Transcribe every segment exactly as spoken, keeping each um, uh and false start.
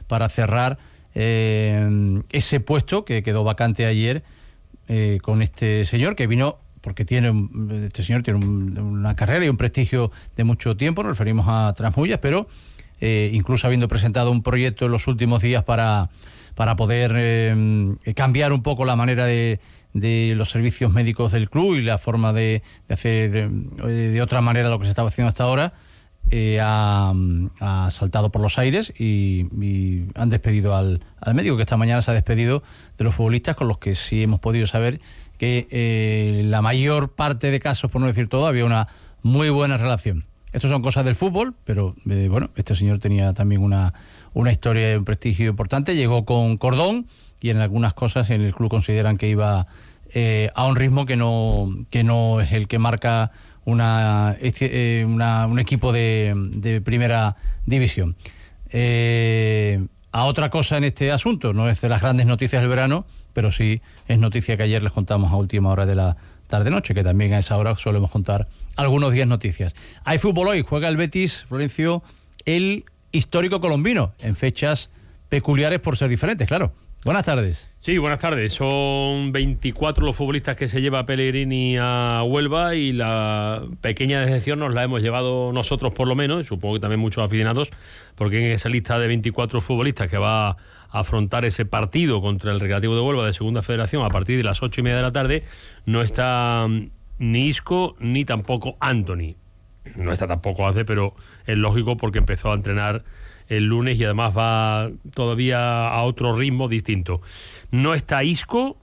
para cerrar eh, ese puesto que quedó vacante ayer eh, con este señor que vino porque tiene este señor tiene un, una carrera y un prestigio de mucho tiempo. Nos referimos a Trasmullas, pero eh, incluso habiendo presentado un proyecto en los últimos días para, para poder eh, cambiar un poco la manera de, de los servicios médicos del club y la forma de, de hacer de, de otra manera lo que se estaba haciendo hasta ahora, eh, ha, ha saltado por los aires y, y han despedido al, al médico, que esta mañana se ha despedido de los futbolistas, con los que sí hemos podido saber que eh, la mayor parte de casos, por no decir todo, había una muy buena relación. Estas son cosas del fútbol, pero eh, bueno, este señor tenía también una, una historia y un prestigio importante. Llegó con cordón y en algunas cosas en el club consideran que iba eh, a un ritmo que no, que no es el que marca una, eh, una, un equipo de, de primera división. Eh, a otra cosa en este asunto, no es de las grandes noticias del verano, pero sí es noticia que ayer les contamos a última hora de la tarde-noche, que también a esa hora solemos contar algunos días noticias. Hay fútbol hoy, juega el Betis, Florencio, el histórico colombino, en fechas peculiares por ser diferentes, claro. Buenas tardes. Sí, buenas tardes. Son veinticuatro los futbolistas que se lleva Pellegrini a Huelva y la pequeña decepción nos la hemos llevado nosotros por lo menos, supongo que también muchos aficionados, porque en esa lista de veinticuatro futbolistas que va a afrontar ese partido contra el Recreativo de Huelva de Segunda Federación a partir de las ocho y media de la tarde no está ni Isco ni tampoco Anthony. No está tampoco Ace, pero es lógico porque empezó a entrenar el lunes y además va todavía a otro ritmo distinto. No está Isco,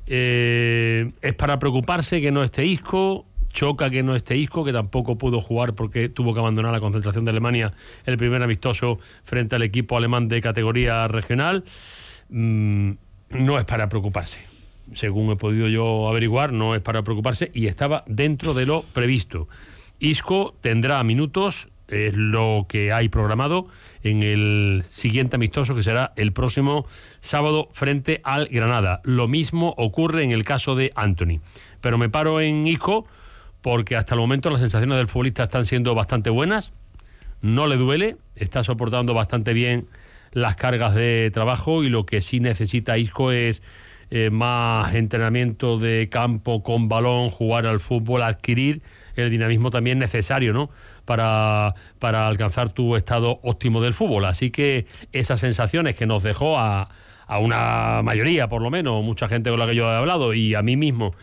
eh, es para preocuparse que no esté Isco, choca que no esté Isco, que tampoco pudo jugar porque tuvo que abandonar la concentración de Alemania, el primer amistoso frente al equipo alemán de categoría regional. Mm, no es para preocuparse. Según he podido yo averiguar, no es para preocuparse y estaba dentro de lo previsto. Isco tendrá minutos, es lo que hay programado en el siguiente amistoso, que será el próximo sábado frente al Granada. Lo mismo ocurre en el caso de Anthony. Pero me paro en Isco porque hasta el momento las sensaciones del futbolista están siendo bastante buenas, no le duele, está soportando bastante bien las cargas de trabajo y lo que sí necesita Isco es eh, más entrenamiento de campo con balón, jugar al fútbol, adquirir el dinamismo también necesario, ¿no?, para, para alcanzar tu estado óptimo del fútbol. Así que esas sensaciones que nos dejó a, a una mayoría, por lo menos, mucha gente con la que yo he hablado y a mí mismo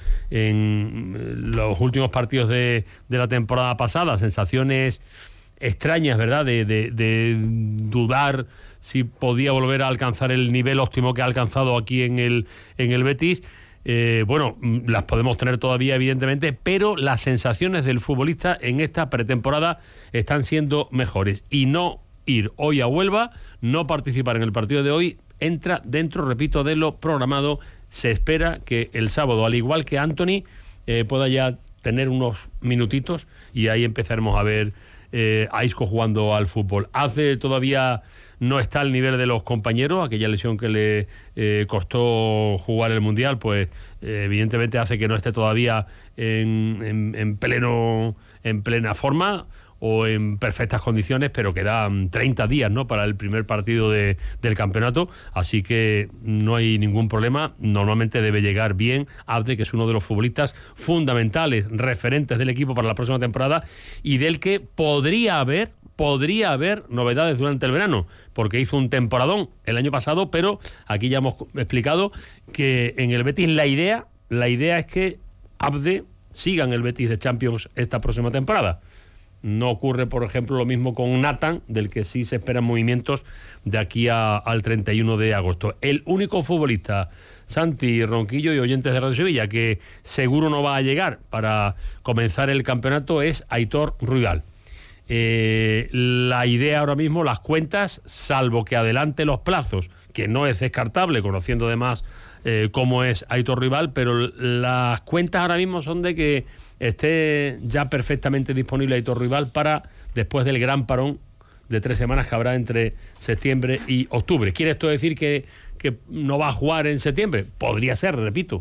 en los últimos partidos de, de la temporada pasada, sensaciones extrañas, ¿verdad?, de, de, de dudar si podía volver a alcanzar el nivel óptimo que ha alcanzado aquí en el, en el Betis. Eh, bueno, las podemos tener todavía, evidentemente, pero las sensaciones del futbolista en esta pretemporada están siendo mejores. Y no ir hoy a Huelva, no participar en el partido de hoy, entra dentro, repito, de lo programado. Se espera que el sábado, al igual que Anthony, eh, pueda ya tener unos minutitos y ahí empezaremos a ver eh, a Isco jugando al fútbol. Hace todavía no está al nivel de los compañeros, aquella lesión que le eh, costó jugar el Mundial, pues eh, evidentemente hace que no esté todavía en, en, en pleno en plena forma o en perfectas condiciones, pero quedan treinta días, ¿no?, para el primer partido de, del campeonato, así que no hay ningún problema. Normalmente debe llegar bien Abde, que es uno de los futbolistas fundamentales, referentes del equipo para la próxima temporada y del que podría haber podría haber novedades durante el verano, porque hizo un temporadón el año pasado, pero aquí ya hemos explicado que en el Betis la idea, la idea es que Abde siga en el Betis de Champions esta próxima temporada. No ocurre, por ejemplo, lo mismo con Nathan, del que sí se esperan movimientos de aquí a, al treinta y uno de agosto. El único futbolista, Santi Ronquillo y oyentes de Radio Sevilla, que seguro no va a llegar para comenzar el campeonato es Aitor Ruibal. Eh, la idea ahora mismo, las cuentas, salvo que adelante los plazos, que no es descartable, conociendo además eh, cómo es Aitor Ruibal, pero las cuentas ahora mismo son de que esté ya perfectamente disponible Aitor Ruibal para después del gran parón de tres semanas que habrá entre septiembre y octubre. ¿Quiere esto decir que, que no va a jugar en septiembre? Podría ser, repito.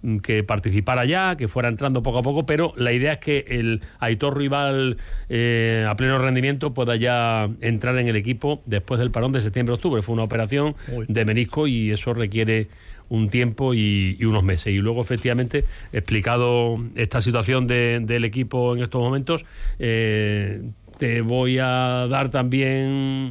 que participara ya, que fuera entrando poco a poco, pero la idea es que el Aitor Rival eh, a pleno rendimiento pueda ya entrar en el equipo después del parón de septiembre-octubre. Fue una operación Uy. de menisco y eso requiere un tiempo y, y unos meses. Y luego, efectivamente, explicado esta situación de, del equipo en estos momentos, eh, te voy a dar también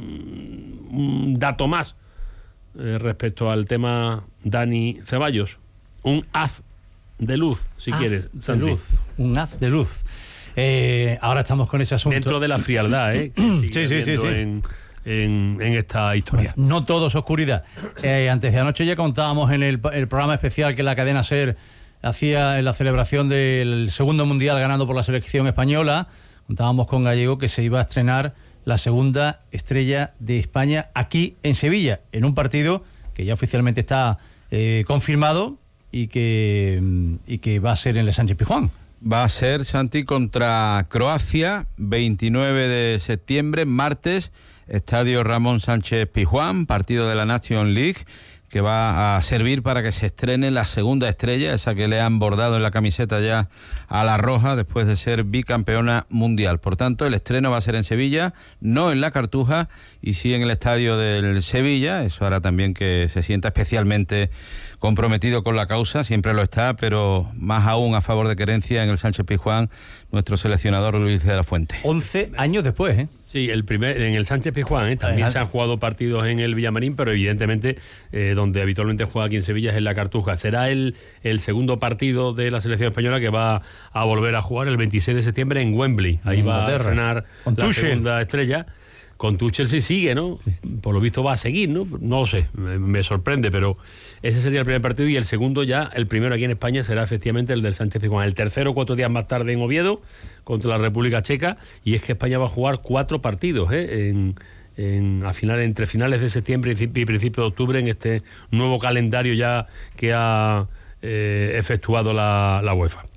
un dato más eh, respecto al tema Dani Ceballos. Un haz de luz, si haz quieres. De Santi. luz, un haz de luz. Eh, ahora estamos con ese asunto. Dentro de la frialdad, ¿eh? sí, sí, sí, sí. En, en, en esta historia. Bueno, no todo es oscuridad. Eh, antes de anoche ya contábamos en el, el programa especial que la cadena SER hacía en la celebración del segundo mundial ganando por la selección española. Contábamos con Gallego que se iba a estrenar la segunda estrella de España aquí en Sevilla, en un partido que ya oficialmente está eh, confirmado y que, y que va a ser en el Sánchez Pizjuán. Va a ser, Santi, contra Croacia, veintinueve de septiembre, martes, Estadio Ramón Sánchez Pizjuán, partido de la Nations League, que va a servir para que se estrene la segunda estrella, esa que le han bordado en la camiseta ya a la roja después de ser bicampeona mundial. Por tanto, el estreno va a ser en Sevilla, no en la Cartuja, y sí en el estadio del Sevilla. Eso hará también que se sienta especialmente comprometido con la causa, siempre lo está, pero más aún a favor de Querencia en el Sánchez Pizjuán, nuestro seleccionador Luis de la Fuente. once años después, ¿eh? Sí, el primer, en el Sánchez Pizjuán ¿eh? también Adelante. Se han jugado partidos en el Villamarín, pero evidentemente eh, donde habitualmente juega aquí en Sevilla es en la Cartuja. Será el, el segundo partido de la selección española que va a volver a jugar el veintiséis de septiembre en Wembley. Ahí en va a entrenar la Tuchel. Segunda estrella. Con Tuchel sí sigue, ¿no? Sí. Por lo visto va a seguir, ¿no? No lo sé, me, me sorprende, pero ese sería el primer partido y el segundo ya, el primero aquí en España será efectivamente el del Sánchez Pizjuán. El tercero, cuatro días más tarde en Oviedo, contra la República Checa, y es que España va a jugar cuatro partidos, ¿eh? En, en, a final, entre finales de septiembre y principios de octubre en este nuevo calendario ya que ha eh, efectuado la, la UEFA.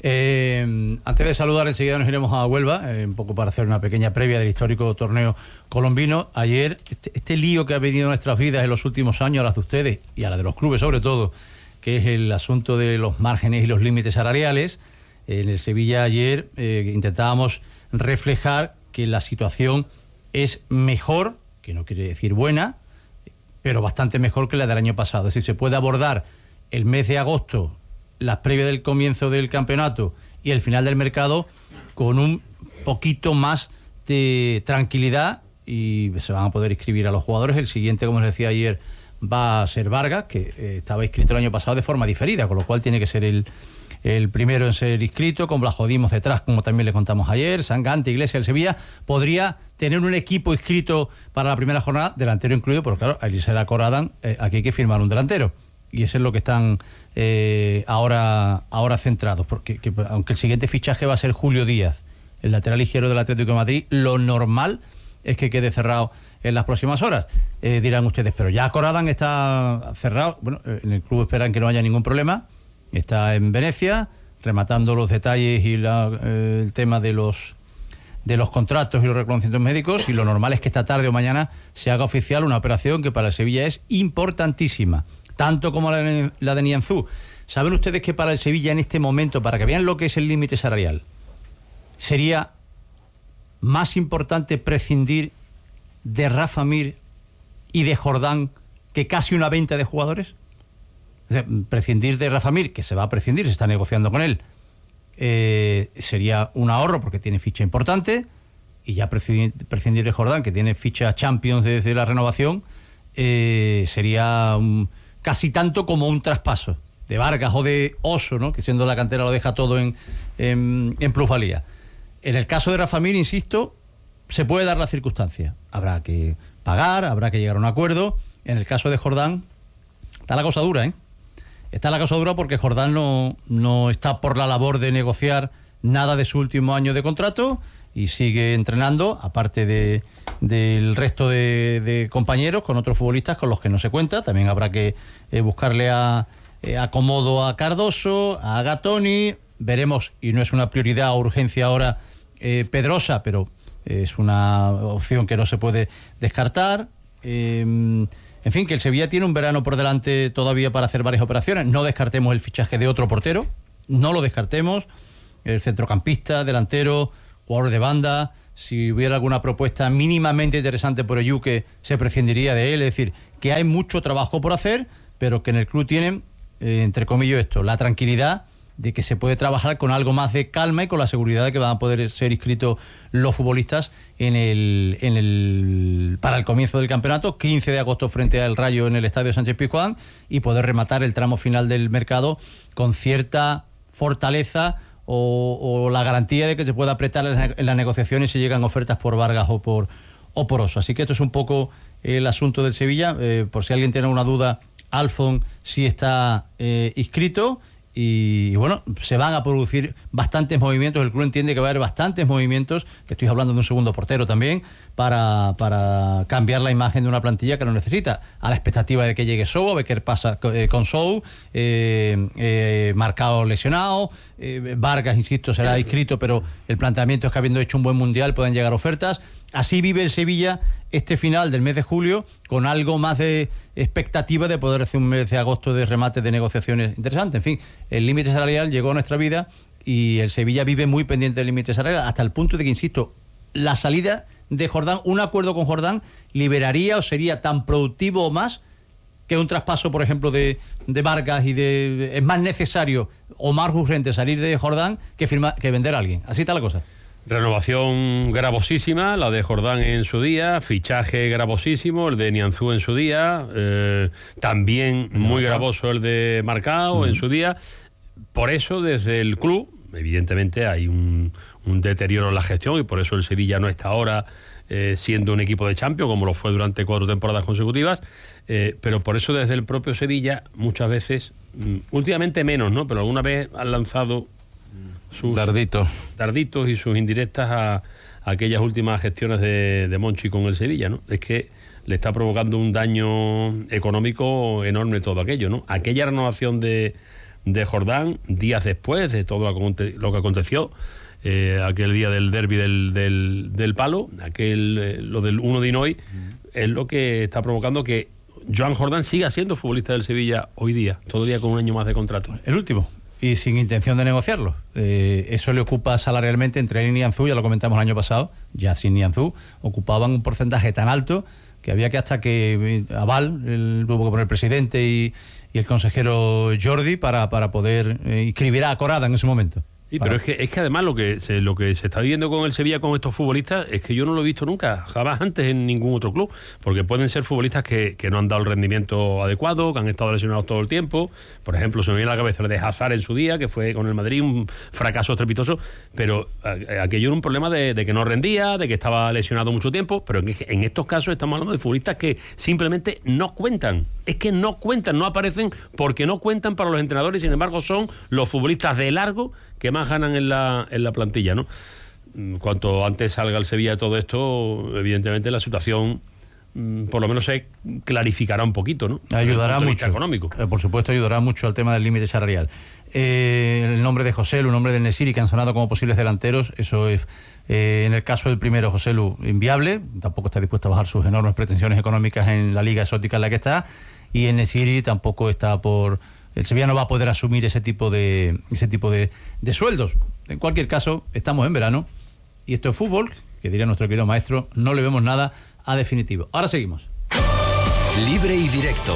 Eh, antes de saludar, enseguida nos iremos a Huelva, eh, un poco para hacer una pequeña previa del histórico torneo colombino. Ayer, este, este lío que ha venido en nuestras vidas en los últimos años, a las de ustedes y a la de los clubes sobre todo, que es el asunto de los márgenes y los límites salariales. En el Sevilla ayer eh, intentábamos reflejar que la situación es mejor, que no quiere decir buena, pero bastante mejor que la del año pasado. Es decir, se puede abordar el mes de agosto, las previas del comienzo del campeonato y el final del mercado con un poquito más de tranquilidad y se van a poder inscribir a los jugadores. El siguiente, como les decía ayer, va a ser Vargas, que eh, estaba inscrito el año pasado de forma diferida, con lo cual tiene que ser el, el primero en ser inscrito, con Blajodimos detrás, como también le contamos ayer, Sangante, Iglesias, el Sevilla podría tener un equipo inscrito para la primera jornada, delantero incluido, porque claro, a Elisera Corradan, eh, aquí hay que firmar un delantero. Y eso es lo que están eh, ahora, ahora centrados, porque que, aunque el siguiente fichaje va a ser Julio Díaz, el lateral izquierdo del Atlético de Madrid, lo normal es que quede cerrado en las próximas horas. Eh, dirán ustedes, pero ya Corradan está cerrado. Bueno, en el club esperan que no haya ningún problema. Está en Venecia, rematando los detalles y la, eh, el tema de los de los contratos y los reconocimientos médicos, y lo normal es que esta tarde o mañana se haga oficial una operación que para el Sevilla es importantísima, tanto como la de, la de Nianzú. ¿Saben ustedes que para el Sevilla en este momento, para que vean lo que es el límite salarial, sería más importante prescindir de Rafa Mir y de Jordán que casi una venta de jugadores? O sea, prescindir de Rafa Mir, que se va a prescindir, se está negociando con él, eh, sería un ahorro porque tiene ficha importante, y ya prescindir, prescindir de Jordán, que tiene ficha Champions desde la renovación, eh, sería un... casi tanto como un traspaso de Vargas o de Oso, ¿no? Que siendo la cantera lo deja todo en, en, en plusvalía. En el caso de Rafa Mir, insisto, se puede dar la circunstancia. Habrá que pagar, habrá que llegar a un acuerdo. En el caso de Jordán, está la cosa dura, ¿eh? Está la cosa dura porque Jordán no, no está por la labor de negociar nada de su último año de contrato y sigue entrenando, aparte de del resto de, de compañeros, con otros futbolistas con los que no se cuenta. También habrá que eh, buscarle a, eh, acomodo a Cardoso, a Gatoni. Veremos, y no es una prioridad o urgencia ahora, eh, Pedrosa, pero es una opción que no se puede descartar. Eh, En fin, que el Sevilla tiene un verano por delante todavía para hacer varias operaciones. No descartemos el fichaje de otro portero, no lo descartemos. El centrocampista, delantero, jugador de banda, si hubiera alguna propuesta mínimamente interesante por el Yuque, se prescindiría de él. Es decir, que hay mucho trabajo por hacer, pero que en el club tienen, eh, entre comillas esto, la tranquilidad de que se puede trabajar con algo más de calma y con la seguridad de que van a poder ser inscritos los futbolistas en el, en el para el comienzo del campeonato, quince de agosto frente al Rayo en el Estadio Sánchez Pizjuán, y poder rematar el tramo final del mercado con cierta fortaleza o, o la garantía de que se pueda apretar en las negociaciones si llegan ofertas por Vargas o por, o por Oso. Así que esto es un poco el asunto del Sevilla. Eh, por si alguien tiene una duda, Alfon sí está eh, inscrito. Y bueno, se van a producir bastantes movimientos. El club entiende que va a haber bastantes movimientos, que estoy hablando de un segundo portero también, para, para cambiar la imagen de una plantilla que lo necesita. A la expectativa de que llegue Sou, a ver qué pasa eh, con Sou, eh, eh, Marcao lesionado, eh, Vargas, insisto, será inscrito, pero el planteamiento es que habiendo hecho un buen mundial pueden llegar ofertas. Así vive el Sevilla este final del mes de julio, con algo más de expectativa de poder hacer un mes de agosto de remate de negociaciones interesantes. En fin, el límite salarial llegó a nuestra vida y el Sevilla vive muy pendiente del límite salarial, hasta el punto de que, insisto, la salida de Jordán, un acuerdo con Jordán, liberaría o sería tan productivo o más que un traspaso, por ejemplo, de, de Vargas, y de es más necesario o más urgente salir de Jordán que, firma, que vender a alguien. Así está la cosa. Renovación gravosísima, la de Jordán en su día, fichaje gravosísimo, el de Nianzú en su día, eh, también muy gravoso el de Marcao uh-huh. en su día. Por eso, desde el club, evidentemente hay un, un deterioro en la gestión, y por eso el Sevilla no está ahora eh, siendo un equipo de Champions, como lo fue durante cuatro temporadas consecutivas, eh, pero por eso desde el propio Sevilla, muchas veces, últimamente menos, ¿no? Pero alguna vez han lanzado sus darditos, darditos y sus indirectas a, a aquellas últimas gestiones de, de Monchi con el Sevilla, ¿no? Es que le está provocando un daño económico enorme todo aquello, ¿no? Aquella renovación de, de Jordán, días después de todo lo que aconteció, eh, aquel día del derbi del, del, del Palo, aquel eh, lo del uno de Inoi, mm. es lo que está provocando que Joan Jordán siga siendo futbolista del Sevilla hoy día, todavía con un año más de contrato. El último. Y sin intención de negociarlo. Eh, eso le ocupa salarialmente entre él y Nianzú, ya lo comentamos el año pasado, ya sin Nianzú, ocupaban un porcentaje tan alto que había que hasta que aval, el, tuvo que poner el presidente y, y el consejero Jordi para, para poder eh, inscribir a Corada en ese momento. Sí, pero es que, es que además lo que se, lo que se está viviendo con el Sevilla, con estos futbolistas, es que yo no lo he visto nunca, jamás antes en ningún otro club, porque pueden ser futbolistas que, que no han dado el rendimiento adecuado, que han estado lesionados todo el tiempo. Por ejemplo, se me viene a la cabeza el de Hazard en su día, que fue con el Madrid un fracaso estrepitoso, pero aquello era un problema de, de que no rendía, de que estaba lesionado mucho tiempo, pero en, en estos casos estamos hablando de futbolistas que simplemente no cuentan, es que no cuentan, no aparecen porque no cuentan para los entrenadores, y sin embargo son los futbolistas de largo que más ganan en la, en la plantilla, ¿no? Cuanto antes salga el Sevilla de todo esto, evidentemente la situación por lo menos se clarificará un poquito, ¿no? Ayudará mucho. Económico. Eh, por supuesto, ayudará mucho al tema del límite salarial. Eh, el nombre de Joselu, el nombre del Nesiri, que han sonado como posibles delanteros, eso es, eh, en el caso del primero, Joselu, inviable, tampoco está dispuesto a bajar sus enormes pretensiones económicas en la liga exótica en la que está, y el Nesiri tampoco está por... El Sevilla no va a poder asumir ese tipo de ese tipo de, de sueldos. En cualquier caso, estamos en verano y esto es fútbol, que diría nuestro querido maestro, no le vemos nada a definitivo. Ahora seguimos. Libre y directo.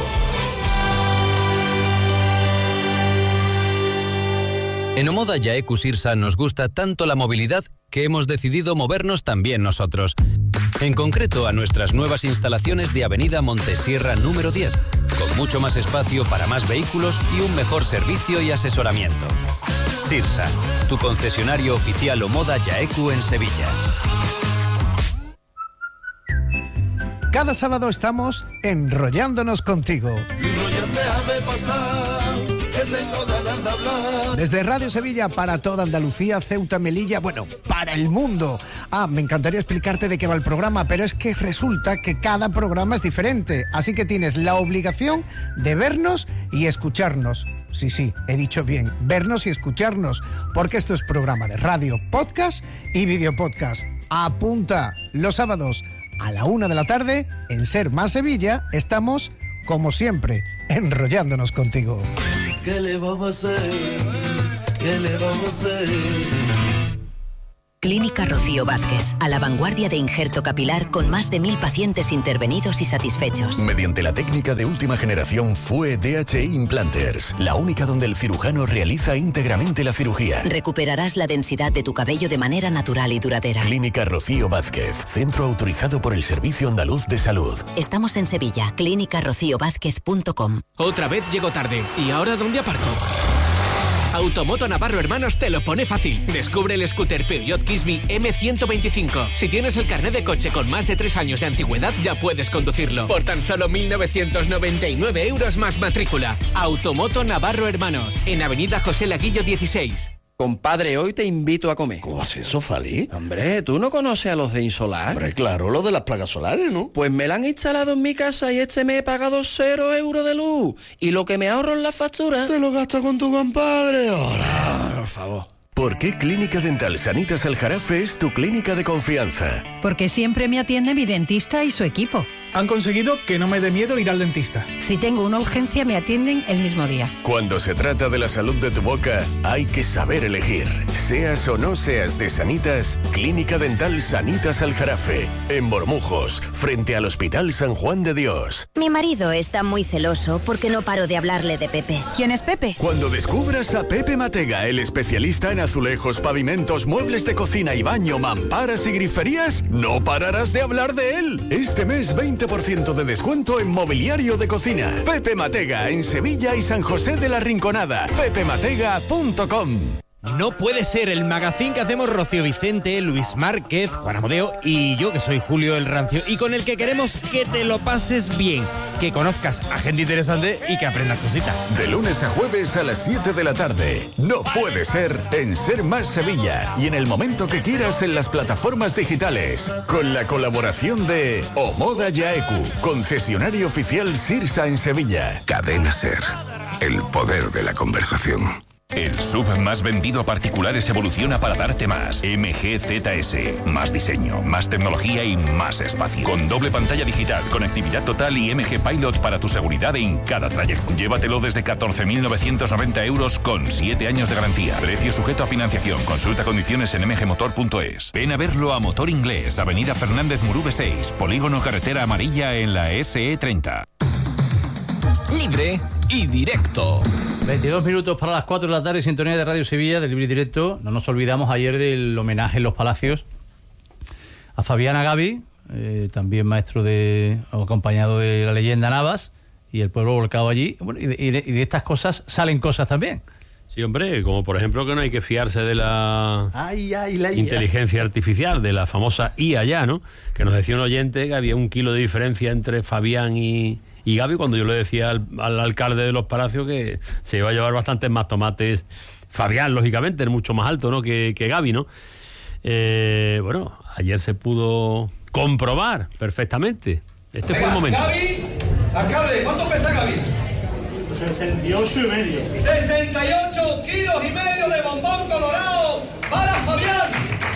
En Omoda Yaeku Sirsa nos gusta tanto la movilidad que hemos decidido movernos también nosotros. En concreto a nuestras nuevas instalaciones de Avenida Montesierra número diez, con mucho más espacio para más vehículos y un mejor servicio y asesoramiento. Sirsa, tu concesionario oficial Omoda Yaeku en Sevilla. Cada sábado estamos enrollándonos contigo. Desde Radio Sevilla para toda Andalucía, Ceuta, Melilla, bueno, para el mundo. Ah, me encantaría explicarte de qué va el programa, pero es que resulta que cada programa es diferente, así que tienes la obligación de vernos y escucharnos. Sí, sí, he dicho bien, vernos y escucharnos, porque esto es programa de radio, podcast y video podcast. Apunta, los sábados a la una de la tarde, en Ser Más Sevilla, estamos, como siempre, enrollándonos contigo. ¿Qué le vamos a hacer? ¿Qué le vamos a hacer? Clínica Rocío Vázquez, a la vanguardia de injerto capilar con más de mil pacientes intervenidos y satisfechos. Mediante la técnica de última generación F U E D H I Implanters, la única donde el cirujano realiza íntegramente la cirugía. Recuperarás la densidad de tu cabello de manera natural y duradera. Clínica Rocío Vázquez, centro autorizado por el Servicio Andaluz de Salud. Estamos en Sevilla, clínica rocío vázquez punto com. Otra vez llego tarde. ¿Y ahora dónde aparco? Automoto Navarro Hermanos te lo pone fácil. Descubre el scooter Peugeot Kisby eme ciento veinticinco. Si tienes el carnet de coche con más de tres años de antigüedad, ya puedes conducirlo. Por tan solo mil novecientos noventa y nueve euros más matrícula. Automoto Navarro Hermanos, en Avenida José Laguillo dieciséis. Compadre, hoy te invito a comer. ¿Cómo haces eso, Fali? Hombre, ¿tú no conoces a los de Insolar? Hombre, claro, los de las placas solares, ¿no? Pues me la han instalado en mi casa y este mes he pagado cero euros de luz. Y lo que me ahorro en la factura... ¿Te lo gastas con tu compadre? Hola. Por favor. ¿Por qué Clínica Dental Sanitas Aljarafe es tu clínica de confianza? Porque siempre me atiende mi dentista y su equipo. Han conseguido que no me dé miedo ir al dentista. Si tengo una urgencia, me atienden el mismo día. Cuando se trata de la salud de tu boca, hay que saber elegir. Seas o no seas de Sanitas, Clínica Dental Sanitas Aljarafe, en Bormujos, frente al Hospital San Juan de Dios. Mi marido está muy celoso porque no paro de hablarle de Pepe. ¿Quién es Pepe? Cuando descubras a Pepe Matega, el especialista en azulejos, pavimentos, muebles de cocina y baño, mamparas y griferías, no pararás de hablar de él. Este mes veinte por ciento de descuento en mobiliario de cocina. Pepe Matega, en Sevilla y San José de la Rinconada. pepe matega punto com. No puede ser el magazín que hacemos Rocío Vicente, Luis Márquez, Juan Amodeo y yo, que soy Julio el Rancio, y con el que queremos que te lo pases bien, que conozcas a gente interesante y que aprendas cositas. De lunes a jueves a las siete de la tarde. No puede ser en Ser Más Sevilla y en el momento que quieras en las plataformas digitales. Con la colaboración de Omoda Yaeku, concesionario oficial Sirsa en Sevilla. Cadena Ser, el poder de la conversación. El S U V más vendido a particulares evoluciona para darte más. M G Z S. Más diseño, más tecnología y más espacio. Con doble pantalla digital, conectividad total y M G Pilot para tu seguridad en cada trayecto. Llévatelo desde catorce mil novecientos noventa euros con siete años de garantía. Precio sujeto a financiación. Consulta condiciones en m g motor punto es. Ven a verlo a Motor Inglés, Avenida Fernández Murube seis, Polígono Carretera Amarilla en la S E treinta. Libre y directo. veintidós minutos para las cuatro de la tarde, sintonía de Radio Sevilla, de Libre y Directo. No nos olvidamos ayer del homenaje en Los Palacios a Fabián Gavi, eh, también maestro de, acompañado de la leyenda Navas, y el pueblo volcado allí. Bueno, y, de, y, de, y de estas cosas salen cosas también. Sí, hombre, como por ejemplo que no hay que fiarse de la ay, ay, la inteligencia artificial, de la famosa I A ya, ¿no? Que nos decía un oyente que había un kilo de diferencia entre Fabián y... Y Gavi, cuando yo le decía al, al alcalde de Los Palacios que se iba a llevar bastantes más tomates, Fabián, lógicamente, es mucho más alto, ¿no?, que, que Gavi, ¿no? Eh, bueno, ayer se pudo comprobar perfectamente. Este Venga, fue el momento. Gavi, alcalde, ¿cuánto pesa Gavi? sesenta y ocho y medio. sesenta y ocho kilos y medio de bombón colorado para Fabián.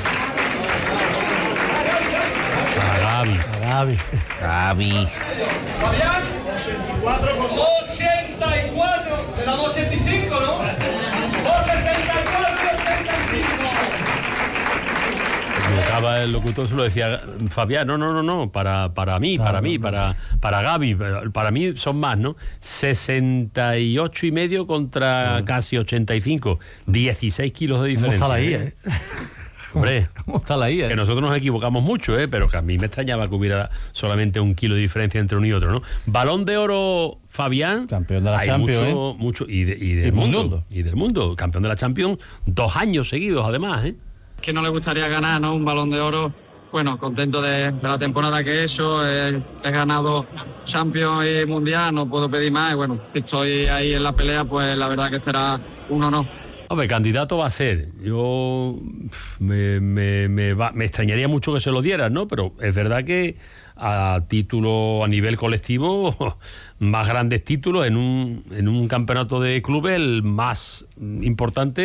Gavi. Gavi. Gavi. Fabián. ochenta y cuatro. Le damos ochenta y cinco, ¿no? O sesenta y cuatro y ochenta y cinco. Equivocaba el locutor, se lo decía Fabián, no, no, no, no, para, para mí, para mí, para, para Gavi, para mí son más, ¿no? sesenta y ocho y medio contra uh-huh. casi ochenta y cinco, dieciséis kilos de diferencia. ¿Cómo está la I A, eh? Hombre, ¿cómo está la I A? Que nosotros nos equivocamos mucho, ¿eh? Pero que a mí me extrañaba que hubiera solamente un kilo de diferencia entre uno y otro, ¿no? Balón de oro Fabián, campeón de la hay Champions, mucho, ¿eh? mucho y, de, y del y mundo, mundo, y del mundo, campeón de la Champions, dos años seguidos además, ¿eh? Que no le gustaría ganar, ¿no? Un Balón de Oro. Bueno, contento de, de la temporada que he hecho, eh, he ganado Champions y Mundial, no puedo pedir más, y bueno, si estoy ahí en la pelea, pues la verdad que será un honor. Hombre, candidato va a ser. Yo me, me, me, va, me extrañaría mucho que se lo dieran, ¿no? Pero es verdad que a título, a nivel colectivo, más grandes títulos en un, en un campeonato de clubes, el más importante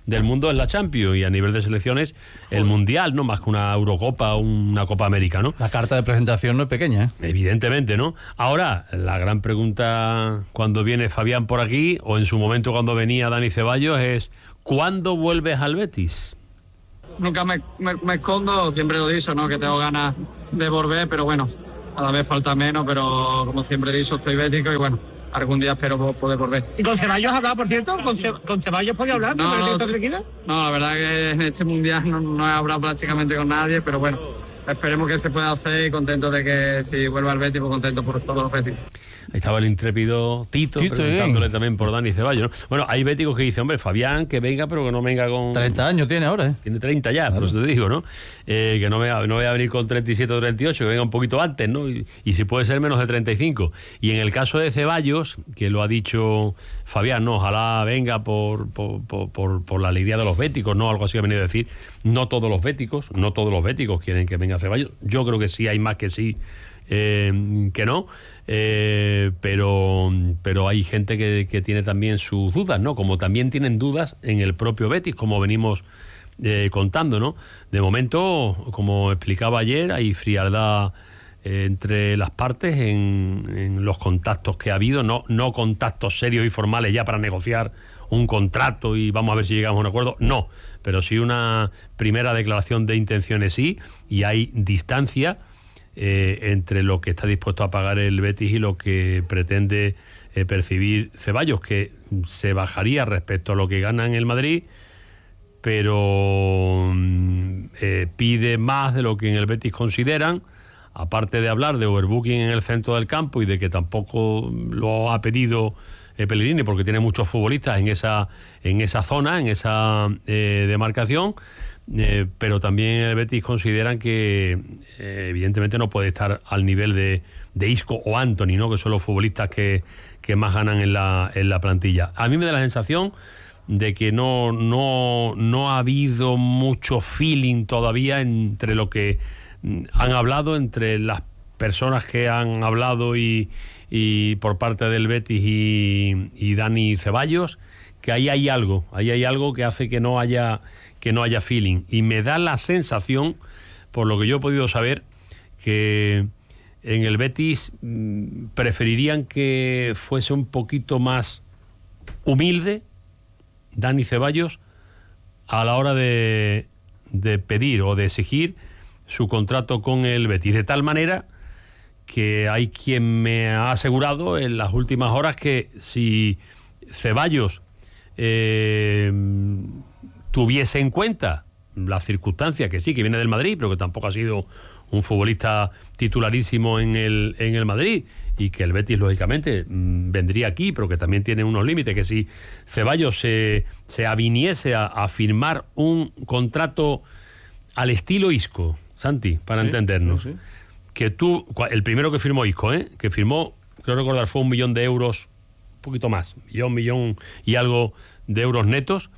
del mundo es la Champions y a nivel de selecciones el Mundial, no más que una Eurocopa o una Copa América, ¿no? La carta de presentación no es pequeña, ¿eh? Evidentemente, ¿no? Ahora, la gran pregunta cuando viene Fabián por aquí, o en su momento cuando venía Dani Ceballos, es ¿cuándo vuelves al Betis? Nunca me, me, me escondo, siempre lo he dicho, ¿no? Que tengo ganas de volver, pero bueno, cada vez falta menos, pero como siempre he dicho, estoy bético y bueno, algún día espero poder volver. ¿Y con Ceballos has hablado, por cierto? ¿Con, Ce con Ceballos podía hablar? No, no, no, no, la verdad que en este mundial no, no he hablado prácticamente con nadie, pero bueno, esperemos que se pueda hacer y contento de que si vuelva al Betis, pues contento por todos los Betis. Ahí estaba el intrépido Tito, Tito preguntándole bien. También por Dani Ceballos, ¿no? Bueno, hay béticos que dicen, hombre, Fabián, que venga, pero que no venga con... treinta años tiene ahora, ¿eh? Tiene treinta ya, claro. Por eso te digo, ¿no? Eh, que no me no voy a venir con treinta y siete o treinta y ocho, que venga un poquito antes, ¿no? Y, y si puede ser menos de treinta y cinco. Y en el caso de Ceballos, que lo ha dicho Fabián, no, ojalá venga por, por, por, por, por la alegría de los béticos, ¿no? Algo así ha venido a decir. No todos los béticos, no todos los béticos quieren que venga Ceballos. Yo creo que sí, hay más que sí eh, que no. Eh, pero pero hay gente que, que tiene también sus dudas, ¿no? Como también tienen dudas en el propio Betis, como venimos eh, contando, ¿no? De momento, como explicaba ayer, hay frialdad eh, entre las partes en, en los contactos que ha habido, no, no contactos serios y formales ya para negociar un contrato y vamos a ver si llegamos a un acuerdo, no, pero sí una primera declaración de intenciones sí, y hay distancia Eh, entre lo que está dispuesto a pagar el Betis y lo que pretende eh, percibir Ceballos, que se bajaría respecto a lo que gana en el Madrid, pero eh, pide más de lo que en el Betis consideran, aparte de hablar de overbooking en el centro del campo y de que tampoco lo ha pedido eh, Pellegrini porque tiene muchos futbolistas en esa, en esa zona, en esa eh, demarcación. Eh, pero también el Betis consideran que eh, evidentemente no puede estar al nivel de, de Isco o Antony, ¿no? Que son los futbolistas que, que más ganan en la, en la plantilla. A mí me da la sensación de que no, no, no ha habido mucho feeling todavía entre lo que han hablado, entre las personas que han hablado y, y por parte del Betis y, y Dani Ceballos, que ahí hay algo, ahí hay algo que hace que no haya que no haya feeling, y me da la sensación, por lo que yo he podido saber, que en el Betis mmm, preferirían que fuese un poquito más humilde Dani Ceballos a la hora de, de pedir o de exigir su contrato con el Betis, de tal manera que hay quien me ha asegurado en las últimas horas que si Ceballos eh, tuviese en cuenta las circunstancias, que sí, que viene del Madrid, pero que tampoco ha sido un futbolista titularísimo en el, en el Madrid, y que el Betis, lógicamente, mmm, vendría aquí, pero que también tiene unos límites, que si Ceballos se, se aviniese a, a firmar un contrato al estilo Isco, Santi, para sí, entendernos, sí. Que tú, el primero que firmó Isco, ¿eh? que firmó, creo recordar, fue un millón de euros, un poquito más, millón, millón y algo de euros netos,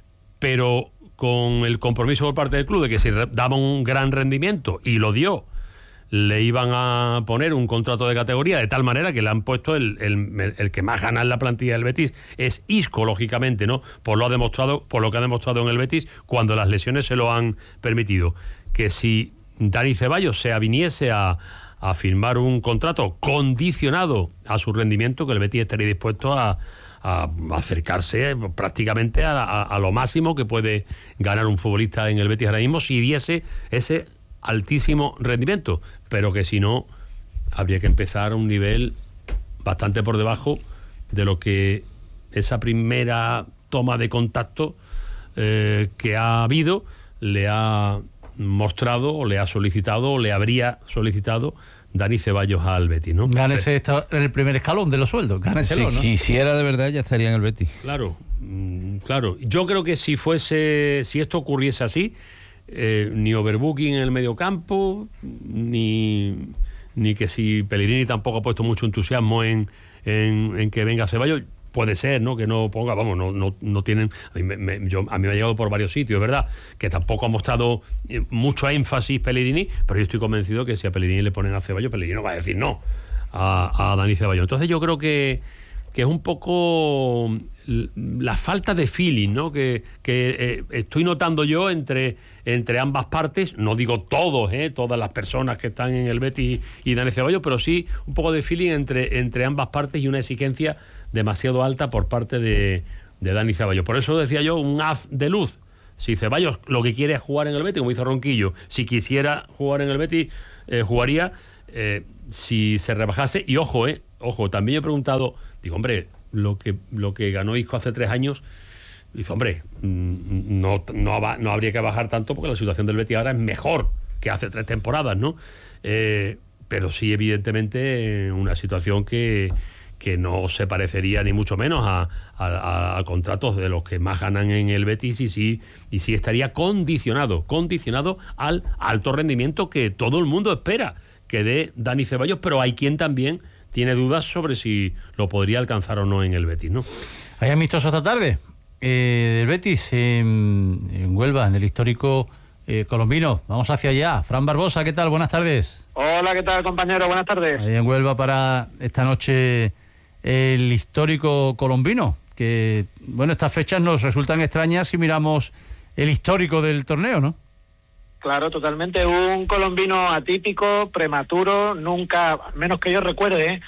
pero con el compromiso por parte del club de que si daba un gran rendimiento, y lo dio, le iban a poner un contrato de categoría, de tal manera que le han puesto el, el, el que más gana en la plantilla del Betis es Isco, lógicamente, ¿no? Por lo ha demostrado, por lo que ha demostrado en el Betis cuando las lesiones se lo han permitido. Que si Dani Ceballos se aviniese a, a firmar un contrato condicionado a su rendimiento, que el Betis estaría dispuesto a a acercarse prácticamente a, a, a lo máximo que puede ganar un futbolista en el Betis ahora mismo si diese ese altísimo rendimiento, pero que si no habría que empezar a un nivel bastante por debajo de lo que esa primera toma de contacto eh, que ha habido le ha mostrado o le ha solicitado o le habría solicitado Dani Ceballos al Betis, ¿no? Gánese esta, en el primer escalón de los sueldos, gáneselo, si ¿no? quisiera de verdad ya estaría en el Betis. Claro, mmm, claro. Yo creo que si fuese, si esto ocurriese así, eh, ni overbooking en el mediocampo, ni, ni que si Pellegrini tampoco ha puesto mucho entusiasmo en, en, en que venga Ceballos. Puede ser, ¿no? Que no ponga, vamos, no, no, no tienen... A mí me, me, yo, a mí me ha llegado por varios sitios, ¿verdad? Que tampoco ha mostrado eh, mucho énfasis Pellegrini, pero yo estoy convencido que si a Pellegrini le ponen a Ceballos, Pellegrini no va a decir no a, a Dani Ceballos. Entonces yo creo que, que es un poco la falta de feeling, ¿no? Que, que eh, estoy notando yo entre, entre ambas partes, no digo todos, ¿eh? Todas las personas que están en el Betis y Dani Ceballos, pero sí un poco de feeling entre, entre ambas partes y una exigencia demasiado alta por parte de, de Dani Ceballos. Por eso decía yo, un haz de luz. Si Ceballos lo que quiere es jugar en el Betis, como hizo Ronquillo, si quisiera jugar en el Betis, eh, jugaría. Eh, si se rebajase, y ojo, eh, ojo, también yo he preguntado, digo, hombre, lo que lo que ganó Isco hace tres años, dice, hombre, no, no, va, no habría que bajar tanto porque la situación del Betis ahora es mejor que hace tres temporadas, ¿no? Eh, pero sí, evidentemente, una situación que, que no se parecería ni mucho menos a, a, a contratos de los que más ganan en el Betis, y sí, y sí estaría condicionado, condicionado al alto rendimiento que todo el mundo espera que dé Dani Ceballos, pero hay quien también tiene dudas sobre si lo podría alcanzar o no en el Betis, ¿no? Hay amistoso esta tarde eh, del Betis en, en Huelva, en el histórico eh, colombino. Vamos hacia allá. Fran Barbosa, ¿qué tal? Buenas tardes. Hola, ¿qué tal, compañero? Buenas tardes. Ahí en Huelva para esta noche el histórico colombino, que, bueno, estas fechas nos resultan extrañas si miramos el histórico del torneo, ¿no? Claro, totalmente. Un colombino atípico, prematuro, nunca, menos que yo recuerde,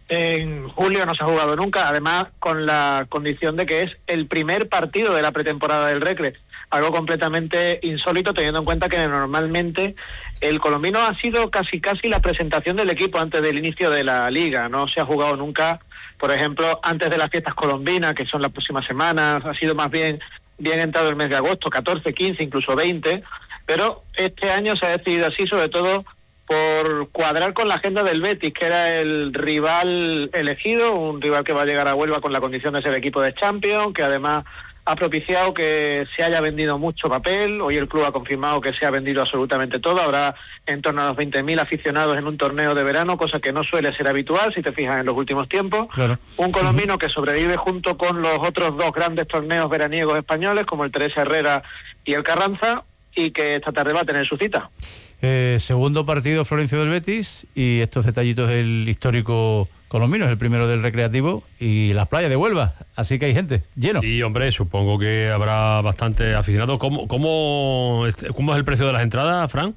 en julio no se ha jugado nunca, además con la condición de que es el primer partido de la pretemporada del Recre, algo completamente insólito teniendo en cuenta que normalmente el colombino ha sido casi casi la presentación del equipo antes del inicio de la liga, no se ha jugado nunca, por ejemplo, antes de las fiestas colombinas, que son las próximas semanas, ha sido más bien bien entrado el mes de agosto, catorce, quince, incluso veinte, pero este año se ha decidido así, sobre todo por cuadrar con la agenda del Betis, que era el rival elegido, un rival que va a llegar a Huelva con la condición de ser equipo de Champions, que además ha propiciado que se haya vendido mucho papel. Hoy el club ha confirmado que se ha vendido absolutamente todo, habrá en torno a los veinte mil aficionados en un torneo de verano, cosa que no suele ser habitual si te fijas en los últimos tiempos. Claro. Un colombino uh-huh. que sobrevive junto con los otros dos grandes torneos veraniegos españoles, como el Teresa Herrera y el Carranza, y que esta tarde va a tener su cita. Eh, segundo partido Florencio del Betis, y estos detallitos del histórico colombino, es el primero del Recreativo y las playas de Huelva, así que hay gente, lleno. Sí, hombre, supongo que habrá bastante aficionados. ¿Cómo, cómo, cómo es el precio de las entradas, Fran?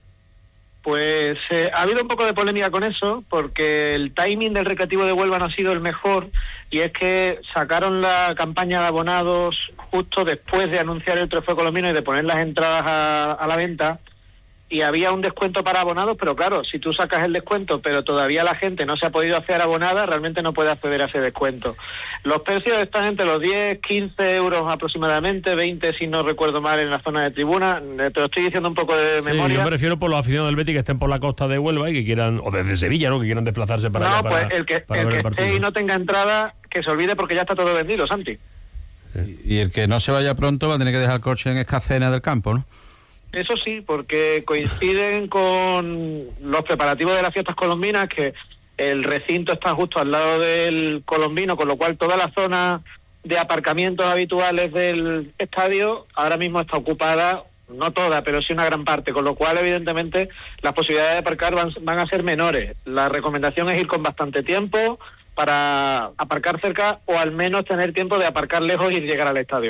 Pues eh, ha habido un poco de polémica con eso, porque el timing del Recreativo de Huelva no ha sido el mejor, y es que sacaron la campaña de abonados justo después de anunciar el trofeo colombino y de poner las entradas a, a la venta, y había un descuento para abonados, pero claro, si tú sacas el descuento pero todavía la gente no se ha podido hacer abonada, realmente no puede acceder a ese descuento. Los precios están entre los diez, quince euros aproximadamente, veinte si no recuerdo mal en la zona de tribuna, te lo estoy diciendo un poco de memoria. Sí, yo me refiero por los aficionados del Betis que estén por la costa de Huelva y que quieran, o desde Sevilla, ¿no?, que quieran desplazarse para no, allá. No, pues para, el que, para el ver que el partido. esté y no tenga entrada, que se olvide porque ya está todo vendido, Santi. Sí. Y el que no se vaya pronto va a tener que dejar el coche en Escacena del campo, ¿no? Eso sí, porque coinciden con los preparativos de las fiestas colombinas, que el recinto está justo al lado del colombino, con lo cual toda la zona de aparcamientos habituales del estadio ahora mismo está ocupada, no toda, pero sí una gran parte, con lo cual evidentemente las posibilidades de aparcar van, van a ser menores. La recomendación es ir con bastante tiempo para aparcar cerca, o al menos tener tiempo de aparcar lejos y llegar al estadio.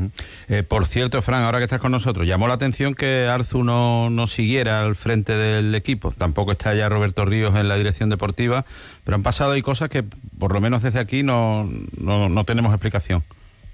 Eh, por cierto, Fran, ahora que estás con nosotros, llamó la atención que Arzu no, no siguiera al frente del equipo. Tampoco está ya Roberto Ríos en la dirección deportiva, pero han pasado ahí cosas que por lo menos desde aquí no, no, no tenemos explicación.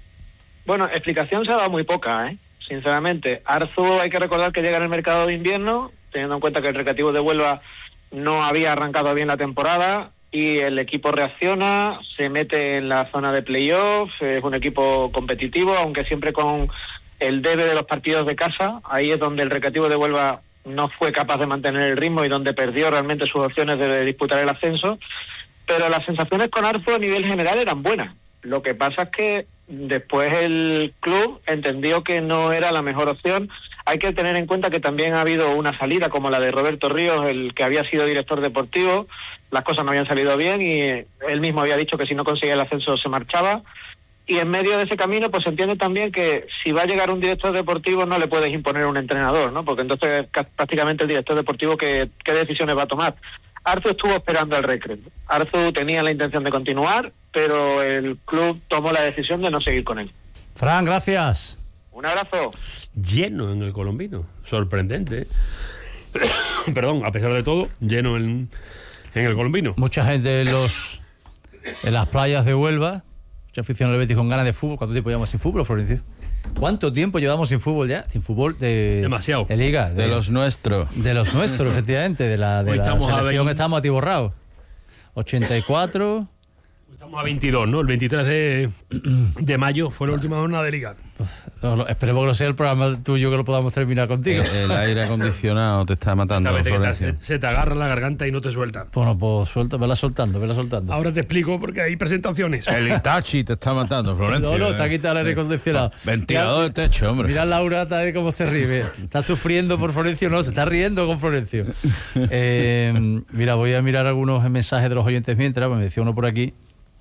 Bueno, explicación se ha dado muy poca, ¿eh? Sinceramente. Arzu, hay que recordar que llega en el mercado de invierno, teniendo en cuenta que el Recreativo de Huelva no había arrancado bien la temporada, y el equipo reacciona, se mete en la zona de playoff, es un equipo competitivo, aunque siempre con el debe de los partidos de casa. Ahí es donde el Recreativo de Huelva no fue capaz de mantener el ritmo y donde perdió realmente sus opciones de disputar el ascenso, pero las sensaciones con Arzu a nivel general eran buenas. Lo que pasa es que después el club entendió que no era la mejor opción. Hay que tener en cuenta que también ha habido una salida como la de Roberto Ríos, el que había sido director deportivo. Las cosas no habían salido bien y él mismo había dicho que si no conseguía el ascenso se marchaba. Y en medio de ese camino pues se entiende también que si va a llegar un director deportivo no le puedes imponer un entrenador, ¿no? Porque entonces prácticamente el director deportivo ¿qué, qué decisiones va a tomar? Arzu estuvo esperando al Recre. Arzu tenía la intención de continuar, pero el club tomó la decisión de no seguir con él. Fran, gracias. Un abrazo. Lleno en el Colombino, sorprendente. Perdón, a pesar de todo, lleno en, en el Colombino. Mucha gente en los en las playas de Huelva, mucha afición al Betis con ganas de fútbol. ¿Cuánto tiempo llevamos sin fútbol, Florencio? ¿Cuánto tiempo llevamos sin fútbol ya? Sin fútbol de... Demasiado. De liga. De, de los nuestros. De los nuestros, efectivamente. De la, de la estamos selección a estamos atiborrados. ochenta y cuatro... Estamos a veintidós, ¿no? El veintitrés de, de mayo fue la última jornada de liga. No, no, esperemos que no sea el programa tuyo que lo podamos terminar contigo. El, el aire acondicionado te está matando. Que te, se, se te agarra la garganta y no te suelta. Bueno, pues suelta, vela soltando, vela soltando. Ahora te explico porque hay presentaciones. El Itachi te está matando, Florencio. No, no, eh. está quitado el aire acondicionado. Ventilador de techo, hombre. Mira Laura está cómo se ríe. Está sufriendo por Florencio, no, se está riendo con Florencio. Eh, mira, voy a mirar algunos mensajes de los oyentes mientras, me decía uno por aquí.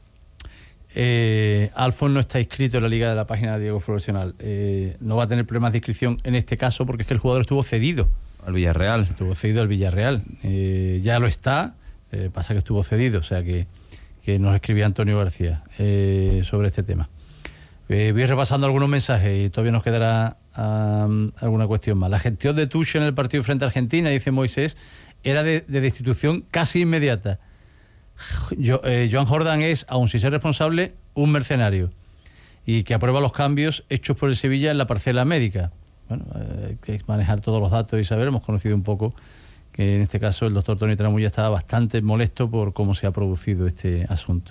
Eh, Alfon no está inscrito en la liga de la página de Diego Profesional. Eh, no va a tener problemas de inscripción en este caso porque es que el jugador estuvo cedido. Al Villarreal. Estuvo cedido al Villarreal. Eh, ya lo está, eh, pasa que estuvo cedido, o sea que, que nos escribía Antonio García eh, sobre este tema. Eh, voy repasando algunos mensajes y todavía nos quedará um, alguna cuestión más. La gestión de Tuchel en el partido frente a Argentina, dice Moisés, era de, de destitución casi inmediata. Yo, eh, Joan Jordan es, aun sin ser responsable, un mercenario y que aprueba los cambios hechos por el Sevilla en la parcela médica. Bueno, eh, hay que manejar todos los datos y saber. Hemos conocido un poco que en este caso el doctor Tony Tramulla estaba bastante molesto por cómo se ha producido este asunto.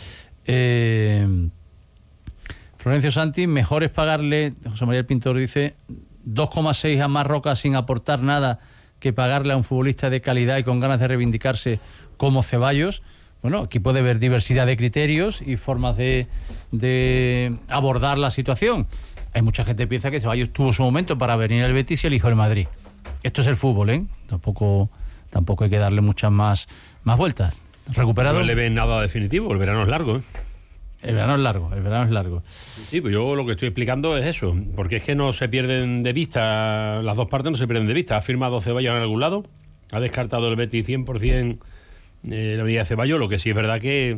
Eh, Florencio Santi, mejor es pagarle, José María el Pintor dice, dos coma seis a Marroca sin aportar nada que pagarle a un futbolista de calidad y con ganas de reivindicarse como Ceballos. Bueno, aquí puede haber diversidad de criterios y formas de, de abordar la situación. Hay mucha gente que piensa que Ceballos tuvo su momento para venir al Betis y eligió el Madrid. Esto es el fútbol, ¿eh? Tampoco, tampoco hay que darle muchas más, más vueltas. ¿Recuperado? No le ven nada definitivo, el verano es largo, ¿eh? El verano es largo, el verano es largo. Sí, pues yo lo que estoy explicando es eso, porque es que no se pierden de vista, las dos partes no se pierden de vista. Ha firmado Ceballos en algún lado, ha descartado el Betis cien por ciento eh, la avenida de Ceballos, lo que sí es verdad que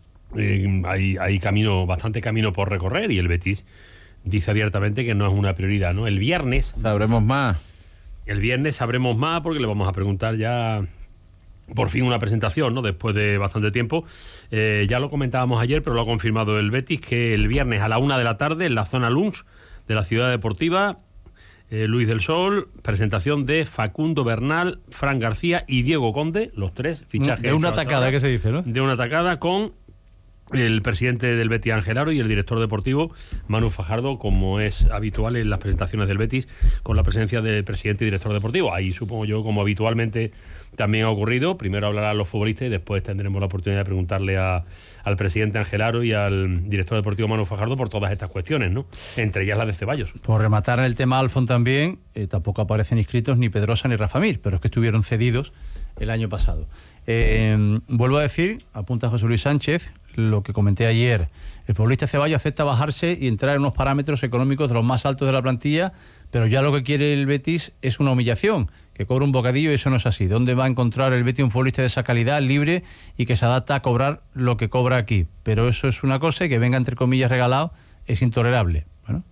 eh, hay, hay camino, bastante camino por recorrer y el Betis dice abiertamente que no es una prioridad, ¿no? El viernes... Sabremos más. El viernes sabremos más porque le vamos a preguntar ya... por fin una presentación, ¿no? Después de bastante tiempo. Eh, ya lo comentábamos ayer, pero lo ha confirmado el Betis, que el viernes a la una de la tarde, en la zona lunch de la Ciudad Deportiva, eh, Luis del Sol, presentación de Facundo Bernal, Fran García y Diego Conde, los tres fichajes. De una atacada, ¿qué se dice, no? De una atacada con el presidente del Betis, Ángel Aro, y el director deportivo, Manu Fajardo, como es habitual en las presentaciones del Betis, con la presencia del presidente y director deportivo. Ahí supongo yo, como habitualmente también ha ocurrido, primero hablarán los futbolistas y después tendremos la oportunidad de preguntarle a, al presidente Ángel Aro y al director deportivo Manu Fajardo por todas estas cuestiones, ¿no? Entre ellas la de Ceballos. Por rematar en el tema Alfon también, eh, tampoco aparecen inscritos ni Pedrosa ni Rafa Mir, pero es que estuvieron cedidos el año pasado. Eh, vuelvo a decir, apunta José Luis Sánchez, lo que comenté ayer. El futbolista Ceballos acepta bajarse y entrar en unos parámetros económicos de los más altos de la plantilla, pero ya lo que quiere el Betis es una humillación, que cobra un bocadillo, y eso no es así. ¿Dónde va a encontrar el Betis un futbolista de esa calidad, libre y que se adapta a cobrar lo que cobra aquí? Pero eso es una cosa, y que venga entre comillas regalado es intolerable. Bueno,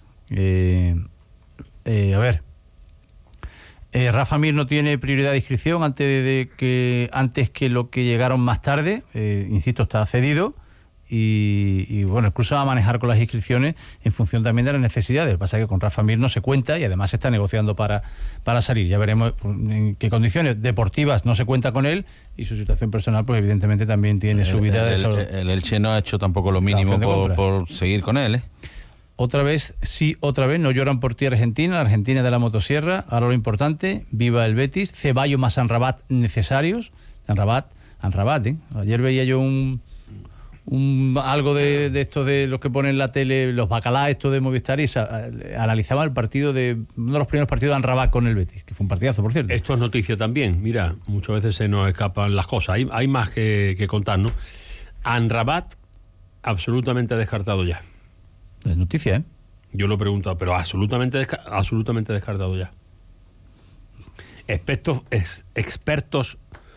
eh, eh, a ver, eh, Rafa Mir no tiene prioridad de inscripción antes de que antes que lo que llegaron más tarde. Eh, insisto, está cedido. Y, y bueno, incluso va a manejar con las inscripciones en función también de las necesidades. Lo que pasa es que con Rafa Mir no se cuenta y además se está negociando para, para salir. Ya veremos en qué condiciones deportivas no se cuenta con él, y su situación personal pues evidentemente también tiene el, su vida. El, de el, el Elche no ha hecho tampoco lo mínimo por, por seguir con él, ¿eh? Otra vez, sí, otra vez, no lloran por ti Argentina, la Argentina de la motosierra. Ahora lo importante, viva el Betis, Ceballos más Amrabat necesarios. Amrabat, Amrabat, ¿eh? Ayer veía yo un... Un, algo de, de esto de los que ponen en la tele, los bacalá, esto de Movistar, y sa, analizaba el partido de uno de los primeros partidos de Amrabat con el Betis, que fue un partidazo, por cierto. Esto es noticia también. Mira, muchas veces se nos escapan las cosas. Hay, hay más que, que contar, ¿no? Amrabat absolutamente descartado ya. Es noticia, ¿eh? Yo lo he preguntado, pero absolutamente, desca absolutamente descartado ya. Expertos, ex, expertos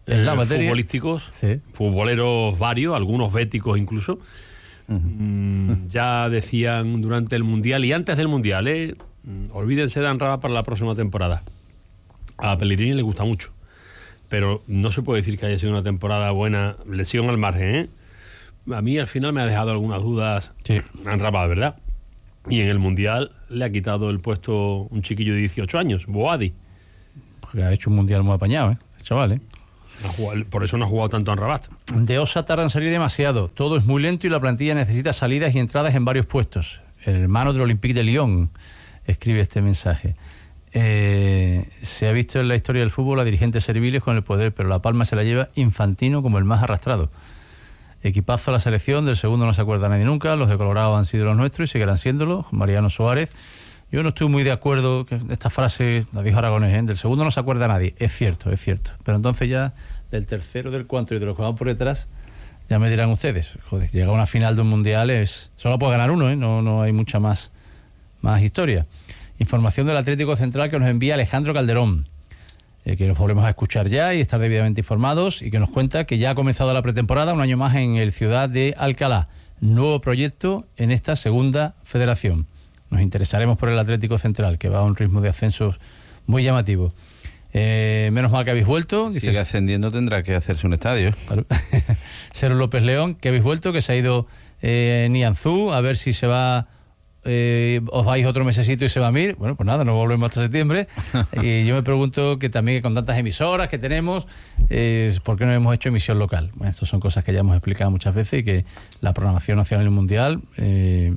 en la eh, materia. futbolísticos, sí. futboleros varios, algunos béticos incluso, uh-huh. mm, ya decían durante el Mundial y antes del Mundial, eh, olvídense de Anrabat para la próxima temporada. A Pellegrini le gusta mucho, pero no se puede decir que haya sido una temporada buena, lesión al margen, ¿eh? A mí al final me ha dejado algunas dudas sí. Anrabat, ¿verdad? Y en el Mundial le ha quitado el puesto un chiquillo de dieciocho años, Boadi. Porque ha hecho un Mundial muy apañado, ¿eh? El chaval, ¿eh? Ha jugado, por eso no ha jugado tanto Anrabat. De Osa tarda en salir demasiado. Todo es muy lento y la plantilla necesita salidas y entradas en varios puestos. El hermano del Olympique de Lyon escribe este mensaje. Eh, se ha visto en la historia del fútbol a dirigentes serviles con el poder, pero la palma se la lleva Infantino como el más arrastrado. Equipazo a la selección, del segundo no se acuerda nadie nunca, los de Colorado han sido los nuestros y seguirán siéndolo. Mariano Suárez. Yo no estoy muy de acuerdo, que esta frase la dijo Aragonés, ¿eh? Del segundo no se acuerda nadie, es cierto, es cierto. Pero entonces ya del tercero, del cuarto y de los que van por detrás, ya me dirán ustedes, joder, llega a una final de un mundial, es solo puede ganar uno, ¿eh? No, no hay mucha más, más historia. Información del Atlético Central que nos envía Alejandro Calderón. Eh, que nos volvemos a escuchar ya y estar debidamente informados, y que nos cuenta que ya ha comenzado la pretemporada un año más en el Ciudad de Alcalá, nuevo proyecto en esta segunda federación. Nos interesaremos por el Atlético Central, que va a un ritmo de ascenso muy llamativo. Eh, menos mal que habéis vuelto. Si sigue ascendiendo tendrá que hacerse un estadio. Claro. Cero López León, que habéis vuelto, que se ha ido eh, Nianzú, a ver si se va... Eh, os vais otro mesecito y se va a Mir. Bueno, pues nada, nos volvemos hasta septiembre. Y yo me pregunto que también con tantas emisoras que tenemos, eh, ¿por qué no hemos hecho emisión local? Bueno, estas son cosas que ya hemos explicado muchas veces, y que la programación nacional y mundial eh,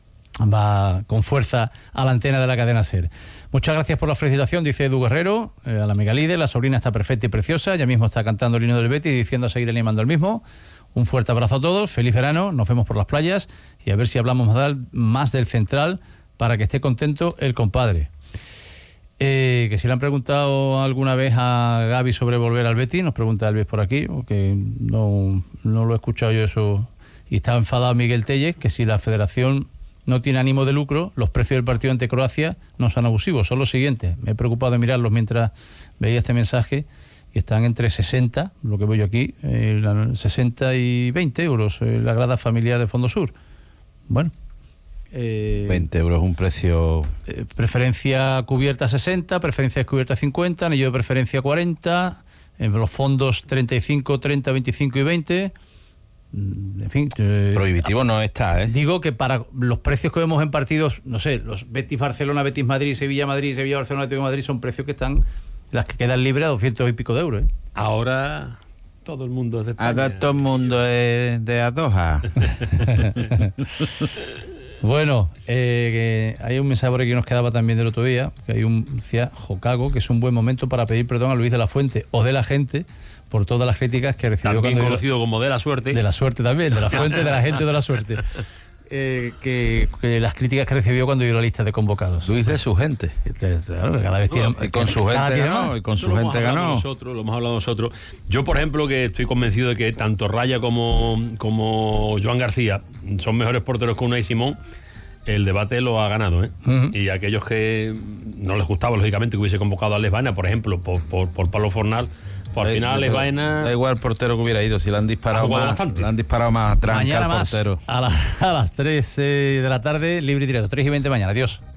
va con fuerza a la antena de la cadena SER. Muchas gracias por la felicitación, dice Edu Guerrero, eh, a la Megalide. La sobrina está perfecta y preciosa, ya mismo está cantando el himno del Betis y diciendo a seguir animando el mismo. Un fuerte abrazo a todos, feliz verano, nos vemos por las playas y a ver si hablamos más del Central para que esté contento el compadre. Eh, que si le han preguntado alguna vez a Gaby sobre volver al Betis, nos pregunta Elvis por aquí, porque no, no lo he escuchado yo eso, y estaba enfadado Miguel Tellez, que si la federación no tiene ánimo de lucro, los precios del partido ante Croacia no son abusivos, son los siguientes. Me he preocupado de mirarlos mientras veía este mensaje, y están entre sesenta, lo que veo yo aquí, eh, sesenta y veinte euros, eh, la grada familiar de Fondo Sur. Bueno. Eh, veinte euros, un precio... Eh, preferencia cubierta sesenta, preferencia descubierta cincuenta, anillo de preferencia cuarenta, en los fondos treinta y cinco, treinta, veinticinco y veinte. En fin... Eh, Prohibitivo no está, ¿eh? Digo que para los precios que vemos en partidos, no sé, los Betis-Barcelona, Betis-Madrid, Sevilla-Madrid, Sevilla-Barcelona, Atlético-Madrid, son precios que están... Las que quedan libres a doscientos y pico de euros, ¿eh? Ahora todo el mundo es de España. Ahora todo el mundo es de Adoja. Bueno, eh, que hay un mensaje por aquí que nos quedaba también del otro día, que hay un, decía Jocago, que es un buen momento para pedir perdón a Luis de la Fuente o de la gente por todas las críticas que recibió. También cuando conocido dio, como de la suerte. De la suerte también, de la Fuente, de la gente de la suerte. Eh, que, que las críticas que recibió cuando dio la lista de convocados. Luis de su gente. Claro, cada vez tiene, y con su gente ganó, y con su gente ganó. Nosotros, lo hemos hablado nosotros. Yo, por ejemplo, que estoy convencido de que tanto Raya como, como Joan García son mejores porteros que Unai Simón, el debate lo ha ganado, ¿eh? Uh-huh. Y aquellos que no les gustaba, lógicamente, que hubiese convocado a Alex Baena, por ejemplo, por, por, por Pablo Fornal, por al final Alex Baena... Da igual el portero que hubiera ido, si le han disparado más, le han disparado más tranca al portero. A, la, a las tres eh, de la tarde, libre y directo, tres y veinte mañana. Adiós.